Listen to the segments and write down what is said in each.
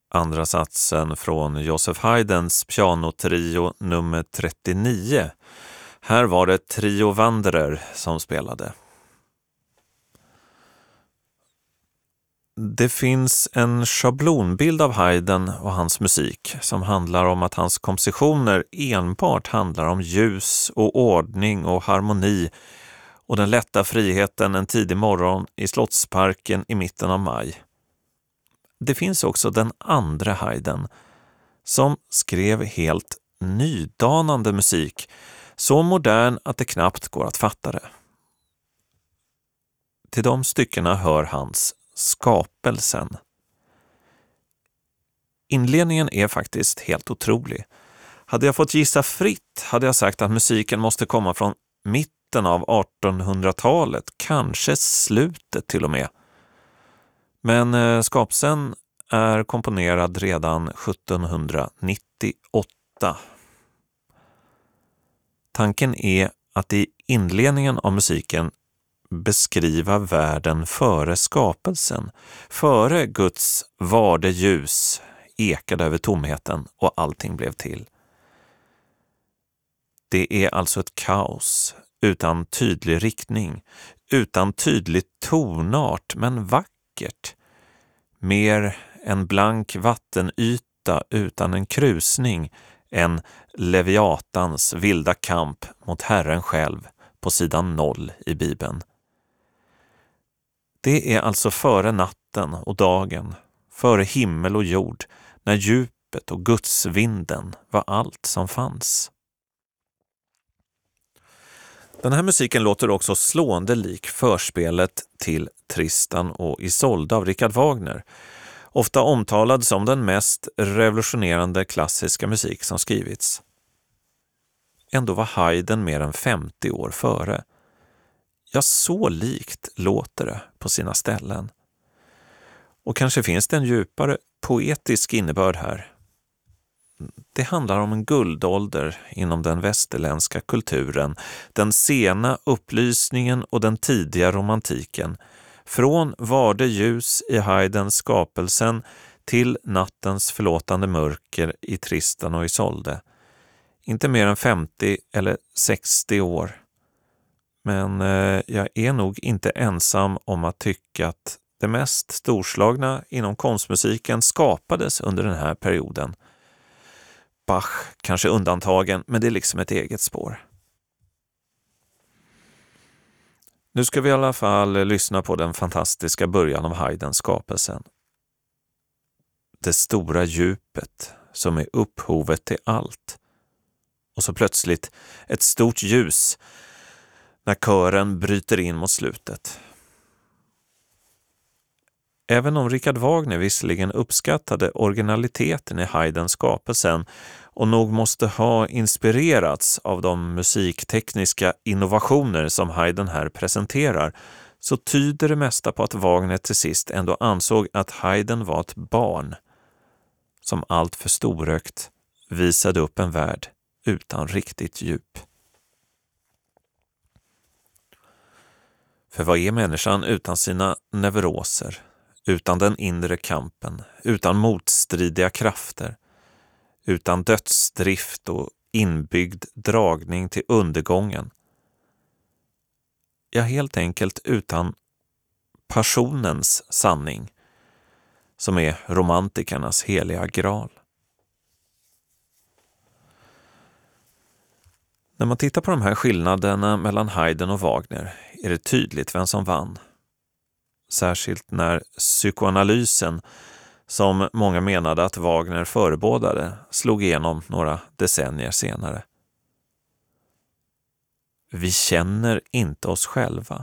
andra satsen från Joseph Haydns pianotrio nummer 39. Här var det Trio Wanderer som spelade. Det finns en schablonbild av Haydn och hans musik som handlar om att hans kompositioner enbart handlar om ljus och ordning och harmoni och den lätta friheten en tidig morgon i Slottsparken i mitten av maj. Det finns också den andra Haydn som skrev helt nydanande musik, så modern att det knappt går att fatta det. Till de styckena hör hans Skapelsen. Inledningen är faktiskt helt otrolig. Hade jag fått gissa fritt hade jag sagt att musiken måste komma från mitten av 1800-talet, kanske slutet till och med. Men Skapelsen är komponerad redan 1798. Tanken är att i inledningen av musiken beskriva världen före skapelsen, före Guds var det ljus ekade över tomheten och allting blev till. Det är alltså ett kaos utan tydlig riktning, utan tydlig tonart, men vackert. Mer en blank vattenyta utan en krusning än Leviatans vilda kamp mot Herren själv på sidan 0 i Bibeln. Det är alltså före natten och dagen, före himmel och jord, när djupet och gudsvinden var allt som fanns. Den här musiken låter också slående lik förspelet till Tristan och Isolde av Richard Wagner, ofta omtalad som den mest revolutionerande klassiska musik som skrivits. Ändå var Haydn mer än 50 år före. Ja, så likt låter det på sina ställen. Och kanske finns det en djupare poetisk innebörd här. Det handlar om en guldålder inom den västerländska kulturen, den sena upplysningen och den tidiga romantiken. Från var det ljus i Haydns Skapelsen till nattens förlåtande mörker i Tristan och Isolde. Inte mer än 50 eller 60 år. Men jag är nog inte ensam om att tycka att det mest storslagna inom konstmusiken skapades under den här perioden. Bach kanske undantagen, men det är liksom ett eget spår. Nu ska vi i alla fall lyssna på den fantastiska början av Haydns Skapelsen. Det stora djupet som är upphovet till allt. Och så plötsligt ett stort ljus när kören bryter in mot slutet. Även om Richard Wagner visserligen uppskattade originaliteten i Haydns Skapelsen och nog måste ha inspirerats av de musiktekniska innovationer som Haydn här presenterar, så tyder det mesta på att Wagner till sist ändå ansåg att Haydn var ett barn som allt för storögt visade upp en värld utan riktigt djup. För vad är människan utan sina neuroser, utan den inre kampen, utan motstridiga krafter, utan dödsdrift och inbyggd dragning till undergången? Ja, helt enkelt utan passionens sanning, som är romantikernas heliga graal. När man tittar på de här skillnaderna mellan Haydn och Wagner är det tydligt vem som vann. Särskilt när psykoanalysen, som många menade att Wagner förebådade, slog igenom några decennier senare. Vi känner inte oss själva.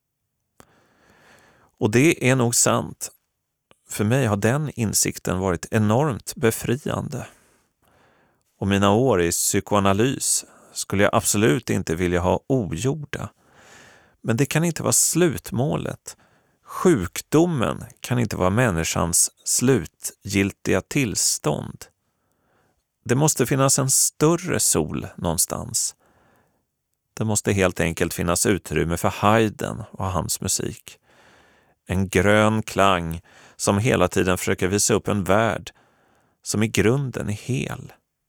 Och det är nog sant. För mig har den insikten varit enormt befriande. Och mina år i psykoanalys skulle jag absolut inte vilja ha ogjorda. Men det kan inte vara slutmålet. Sjukdomen kan inte vara människans slutgiltiga tillstånd. Det måste finnas en större sol någonstans. Det måste helt enkelt finnas utrymme för Haydn och hans musik. En grön klang som hela tiden försöker visa upp en värld som i grunden är hel.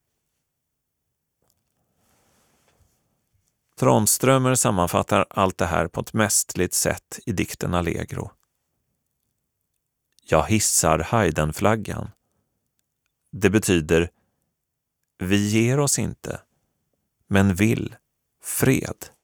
Tranströmer sammanfattar allt det här på ett mästerligt sätt i dikten Allegro. Jag hissar Heidenflaggan. Det betyder: vi ger oss inte, men vill fred.